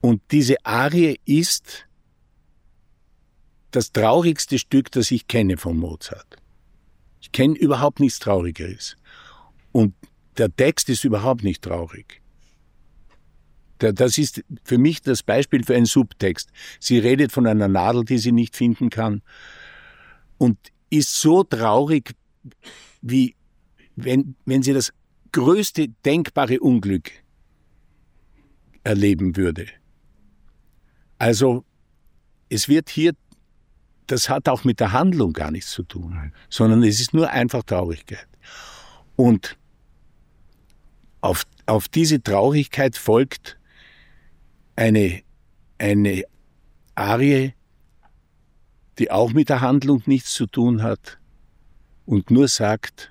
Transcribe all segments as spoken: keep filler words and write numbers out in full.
Und diese Arie ist das traurigste Stück, das ich kenne von Mozart. Ich kenne überhaupt nichts Traurigeres. Und der Text ist überhaupt nicht traurig. Das ist für mich das Beispiel für einen Subtext. Sie redet von einer Nadel, die sie nicht finden kann, und ist so traurig, wie wenn, wenn sie das größte denkbare Unglück erleben würde. Also es wird hier, das hat auch mit der Handlung gar nichts zu tun, sondern es ist nur einfach Traurigkeit. Und auf, auf diese Traurigkeit folgt eine, eine Arie, die auch mit der Handlung nichts zu tun hat und nur sagt,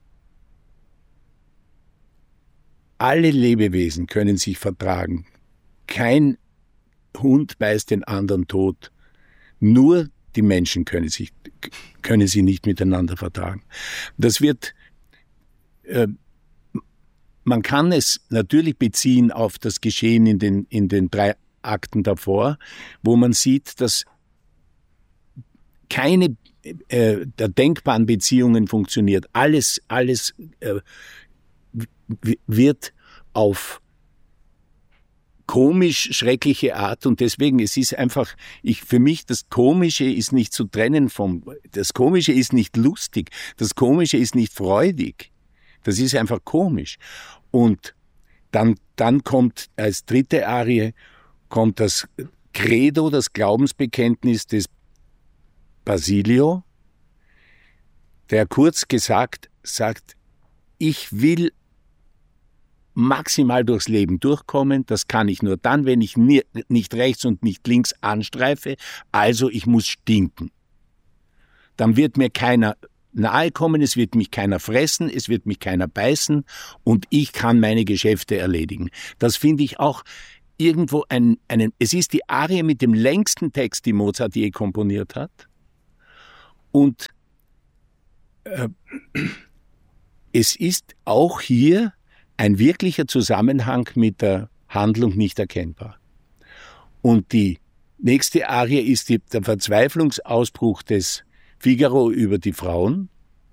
alle Lebewesen können sich vertragen. Kein Hund beißt den anderen tot. Nur die Menschen können sich, können sie nicht miteinander vertragen. Das wird, äh, man kann es natürlich beziehen auf das Geschehen in den, in den drei Akten davor, wo man sieht, dass keine äh, der denkbaren Beziehungen funktioniert. Alles, alles äh, wird auf komisch schreckliche Art, und deswegen, es ist einfach, ich, für mich, das Komische ist nicht zu trennen vom, das Komische ist nicht lustig, das Komische ist nicht freudig, das ist einfach komisch. Und dann, dann kommt als dritte Arie, kommt das Credo, das Glaubensbekenntnis des Basilio, der kurz gesagt sagt, ich will maximal durchs Leben durchkommen, das kann ich nur dann, wenn ich nicht rechts und nicht links anstreife, also ich muss stinken. Dann wird mir keiner nahe kommen, es wird mich keiner fressen, es wird mich keiner beißen und ich kann meine Geschäfte erledigen. Das finde ich auch irgendwo ein, einen, es ist die Arie mit dem längsten Text, die Mozart je komponiert hat, und äh, es ist auch hier ein wirklicher Zusammenhang mit der Handlung nicht erkennbar. Und die nächste Arie ist die, der Verzweiflungsausbruch des Figaro über die Frauen.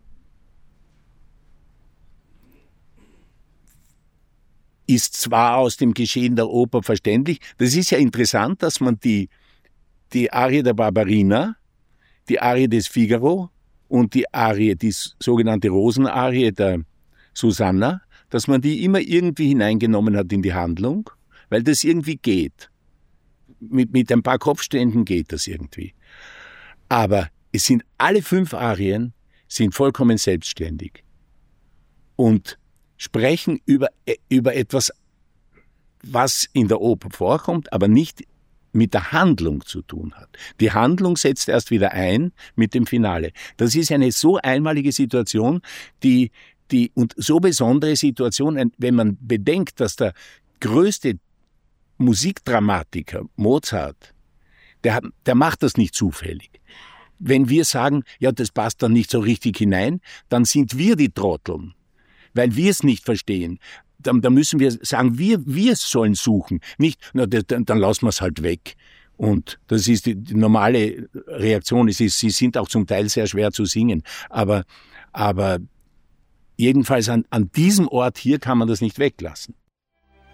Ist zwar aus dem Geschehen der Oper verständlich, das ist ja interessant, dass man die, die Arie der Barbarina, die Arie des Figaro und die Arie, die sogenannte Rosenarie der Susanna, dass man die immer irgendwie hineingenommen hat in die Handlung, weil das irgendwie geht. Mit, mit ein paar Kopfständen geht das irgendwie. Aber es sind alle fünf Arien sind vollkommen selbstständig und sprechen über, über etwas, was in der Oper vorkommt, aber nicht mit der Handlung zu tun hat. Die Handlung setzt erst wieder ein mit dem Finale. Das ist eine so einmalige Situation, die Die, und so besondere Situation, wenn man bedenkt, dass der größte Musikdramatiker, Mozart, der, der macht das nicht zufällig. Wenn wir sagen, ja, das passt dann nicht so richtig hinein, dann sind wir die Trotteln, weil wir es nicht verstehen. Dann, dann müssen wir sagen, wir, wir sollen suchen. Nicht, na, dann, dann lassen wir es halt weg. Und das ist die, die normale Reaktion. Es ist, sie sind auch zum Teil sehr schwer zu singen. Aber, aber jedenfalls an, an diesem Ort hier kann man das nicht weglassen.